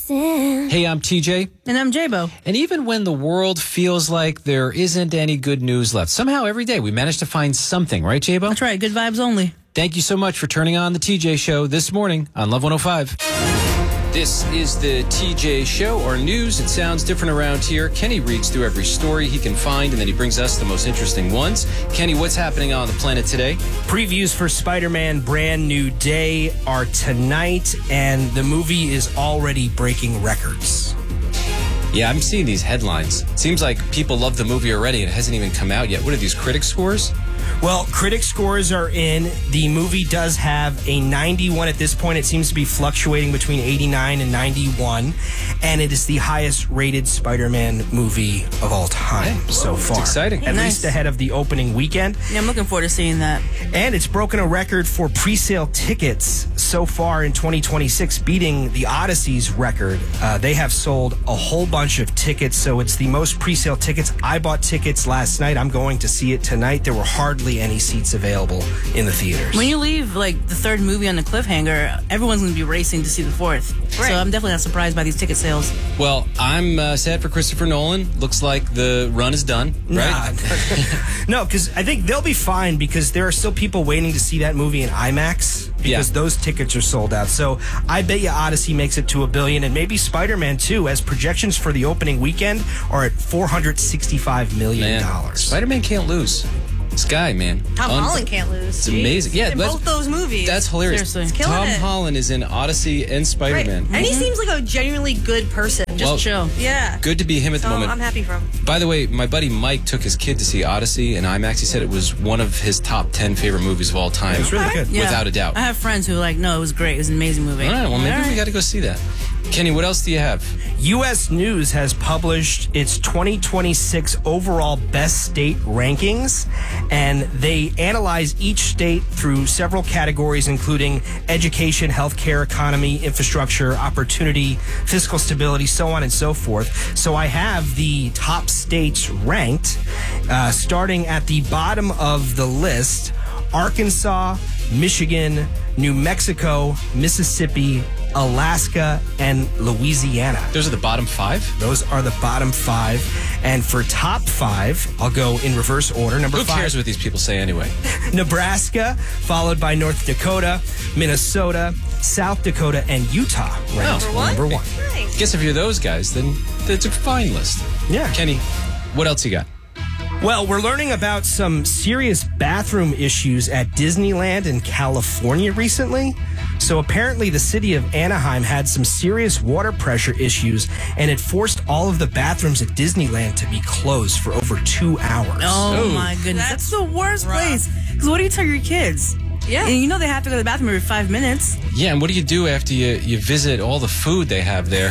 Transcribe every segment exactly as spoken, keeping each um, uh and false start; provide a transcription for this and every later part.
listen. Hey, I'm T J. And I'm J-Bo. And even when the world feels like there isn't any good news left, somehow every day we manage to find something, right, J-Bo? That's right. Good vibes only. Thank you so much for turning on the T J Show this morning on Love one oh five. This is the T J Show, our news. It sounds different around here. Kenny reads through every story he can find, and then he brings us the most interesting ones. Kenny, what's happening on the planet today? Previews for Spider-Man Brand New Day are tonight, and the movie is already breaking records. Yeah, I'm seeing these headlines. It seems like people love the movie already, and it hasn't even come out yet. What are these critic scores? Well, critic scores are in. The movie does have a ninety-one at this point. It seems to be fluctuating between eighty-nine and ninety-one. And it is the highest rated Spider-Man movie of all time yeah. so far. It's exciting. At nice. least ahead of the opening weekend. Yeah, I'm looking forward to seeing that. And it's broken a record for pre-sale tickets so far in twenty twenty-six, beating the Odyssey's record. Uh, they have sold a whole bunch of tickets, so it's the most pre-sale tickets. I bought tickets last night. I'm going to see it tonight. There were hardly any seats available in the theaters. When you leave, like, the third movie on the cliffhanger, everyone's going to be racing to see the fourth. Right. So I'm definitely not surprised by these ticket sales. Well, I'm uh, sad for Christopher Nolan. Looks like the run is done, right? Nah. No, because I think they'll be fine because there are still people waiting to see that movie in IMAX because Yeah. those tickets are sold out. So I bet you Odyssey makes it to a billion, and maybe Spider-Man too, as projections for the opening weekend are at four hundred sixty-five million dollars. Man, Spider-Man can't lose. This guy, man. Tom Un- Holland can't lose. It's Jeez. amazing. Yeah, in that's- both those movies. That's hilarious. Seriously. He's killing Tom it. Holland is in Odyssey and Spider-Man. Right. And he seems like a genuinely good person. Just Well, chill. Yeah. Good to be him at So the moment. I'm happy for him. By the way, my buddy Mike took his kid to see Odyssey in IMAX. He said it was one of his top ten favorite movies of all time. It's really good. Yeah. Without a doubt. I have friends who are like, no, it was great. It was an amazing movie. All right, well, maybe All we right. got to go see that. Kenny, what else do you have? U S News has published its twenty twenty-six overall best state rankings, and they analyze each state through several categories, including education, healthcare, economy, infrastructure, opportunity, fiscal stability, so on and so forth. So I have the top states ranked, uh, starting at the bottom of the list: Arkansas, Michigan, New Mexico, Mississippi, Alaska, and Louisiana. Those are the bottom five? Those are the bottom five. And for top five, I'll go in reverse order. Number Who five, cares what these people say anyway? Nebraska, followed by North Dakota, Minnesota, South Dakota, and Utah. Ranked Oh. number one. Nice. Guess if you're those guys, then it's a fine list. Yeah. Kenny, what else you got? Well, we're learning about some serious bathroom issues at Disneyland in California recently. So apparently the city of Anaheim had some serious water pressure issues, and it forced all of the bathrooms at Disneyland to be closed for over two hours. Oh, Ooh. my goodness. That's That's, the worst rough. place. Because what do you tell your kids? Yeah. And you know they have to go to the bathroom every five minutes. Yeah, and what do you do after you, you visit all the food they have there?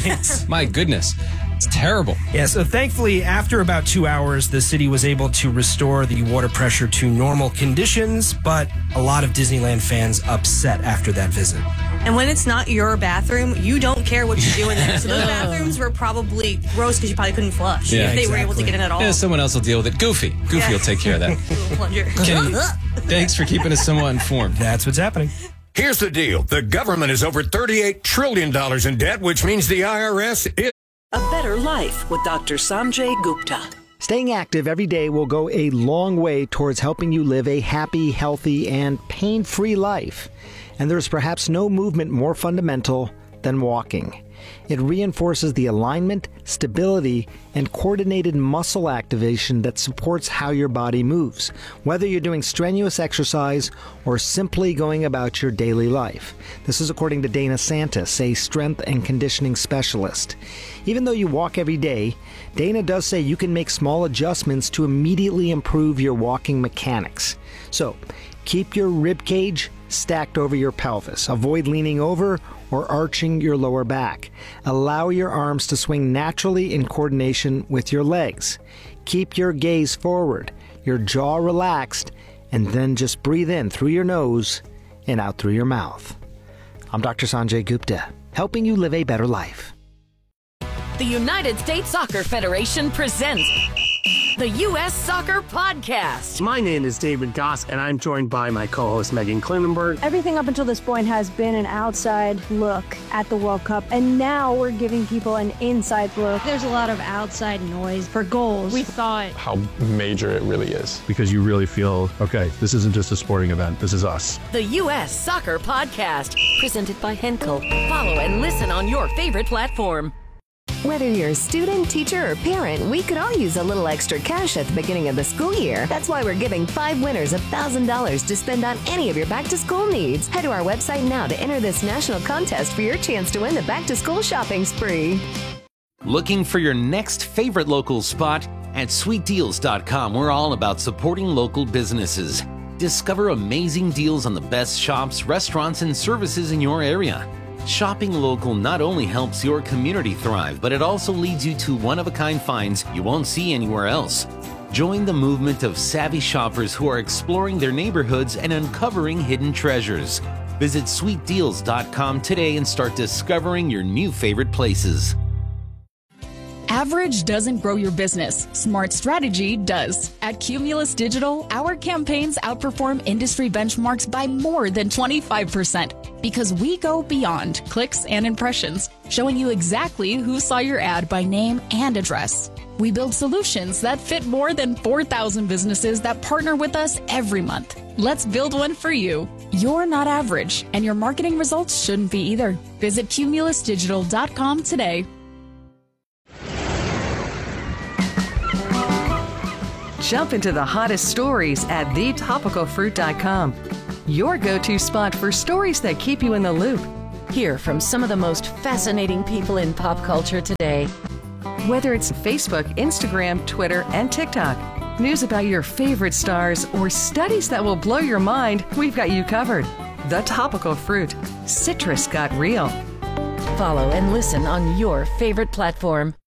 My goodness. It's terrible. Yeah, so thankfully, after about two hours, the city was able to restore the water pressure to normal conditions, but a lot of Disneyland fans upset after that visit. And when it's not your bathroom, you don't care what you do in there. So those bathrooms were probably gross because you probably couldn't flush. Yeah, if they were able to exactly. get in at all. Yeah, someone else will deal with it. Goofy. Goofy Yeah. will take care of that. Little plunger. Kenny, thanks for keeping us somewhat informed. That's what's happening. Here's the deal. The government is over thirty-eight trillion dollars in debt, which means the I R S is... A Better Life with Doctor Sanjay Gupta. Staying active every day will go a long way towards helping you live a happy, healthy, and pain-free life. And there's perhaps no movement more fundamental than walking. It reinforces the alignment, stability, and coordinated muscle activation that supports how your body moves, whether you're doing strenuous exercise or simply going about your daily life. This is according to Dana Santis, a strength and conditioning specialist. Even though you walk every day, Dana does say you can make small adjustments to immediately improve your walking mechanics. So, keep your rib cage stacked over your pelvis. Avoid leaning over or arching your lower back. Allow your arms to swing naturally in coordination with your legs. Keep your gaze forward, your jaw relaxed, and then just breathe in through your nose and out through your mouth. I'm Doctor Sanjay Gupta, helping you live a better life. The United States Soccer Federation presents the U S Soccer Podcast. My name is David Goss, and I'm joined by my co-host Megan Klinenberg. Everything up until this point has been an outside look at the World Cup, and now we're giving people an inside look. There's a lot of outside noise for goals. We thought how major it really is. Because you really feel, okay, this isn't just a sporting event, this is us. The U S Soccer Podcast, presented by Henkel. Follow and listen on your favorite platform. Whether you're a student, teacher, or parent, we could all use a little extra cash at the beginning of the school year. That's why we're giving five winners one thousand dollars to spend on any of your back-to-school needs. Head to our website now to enter this national contest for your chance to win the back-to-school shopping spree. Looking for your next favorite local spot? At sweet deals dot com, we're all about supporting local businesses. Discover amazing deals on the best shops, restaurants, and services in your area. Shopping local not only helps your community thrive, but it also leads you to one-of-a-kind finds you won't see anywhere else. Join the movement of savvy shoppers who are exploring their neighborhoods and uncovering hidden treasures. Visit sweet deals dot com today and start discovering your new favorite places. Average doesn't grow your business. Smart strategy does. At Cumulus Digital, our campaigns outperform industry benchmarks by more than twenty-five percent because we go beyond clicks and impressions, showing you exactly who saw your ad by name and address. We build solutions that fit more than four thousand businesses that partner with us every month. Let's build one for you. You're not average, and your marketing results shouldn't be either. Visit cumulus digital dot com today. Jump into the hottest stories at the topical fruit dot com. Your go-to spot for stories that keep you in the loop. Hear from some of the most fascinating people in pop culture today. Whether it's Facebook, Instagram, Twitter, and TikTok, news about your favorite stars, or studies that will blow your mind, we've got you covered. The Topical Fruit. Citrus got real. Follow and listen on your favorite platform.